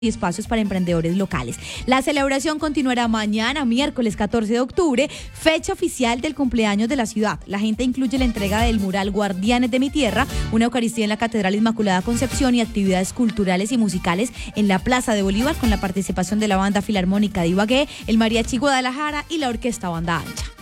y espacios para emprendedores locales. La celebración continuará mañana, miércoles 14 de octubre, fecha oficial del cumpleaños de la ciudad. La gente incluye la entrega del mural Guardianes de mi Tierra, una Eucaristía en la Catedral Inmaculada Concepción y actividades culturales y musicales en la Plaza de Bolívar con la participación de la Banda Filarmónica de Ibagué, el Mariachi Guadalajara y la Orquesta Banda Ancha.